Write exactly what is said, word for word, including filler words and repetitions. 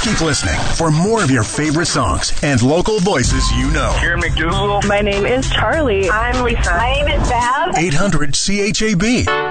Keep listening for more of your favorite songs and local voices you know. Karen McDougal. My name is Charlie. I'm Lisa. My name is Bev. eight hundred C H A B.